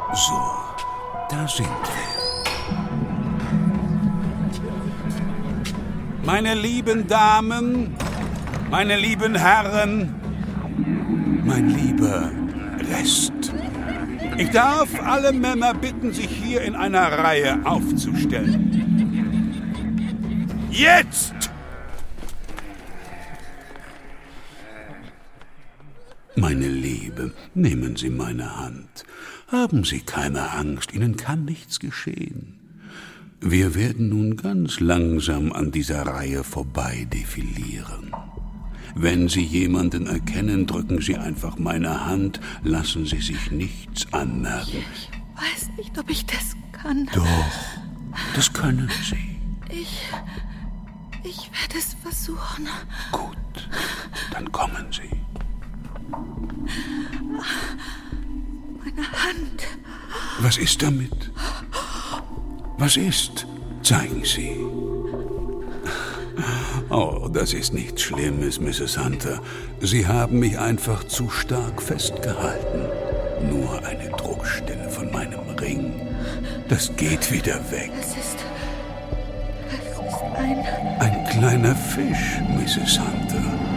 So, da sind wir. Meine lieben Damen, meine lieben Herren, mein lieber Rest. Ich darf alle Männer bitten, sich hier in einer Reihe aufzustellen. Jetzt! Meine Liebe, nehmen Sie meine Hand. Haben Sie keine Angst, Ihnen kann nichts geschehen. Wir werden nun ganz langsam an dieser Reihe vorbei defilieren. Wenn Sie jemanden erkennen, drücken Sie einfach meine Hand, lassen Sie sich nichts anmerken. Ich weiß nicht, ob ich das kann. Doch, das können Sie. Ich werde es versuchen. Gut, dann kommen Sie. Meine Hand. Was ist damit? Was ist? Zeigen Sie. Oh, das ist nichts Schlimmes, Mrs. Hunter. Sie haben mich einfach zu stark festgehalten. Nur eine Druckstelle von meinem Ring. Das geht wieder weg. Es ist ein kleiner Fisch, Mrs. Hunter.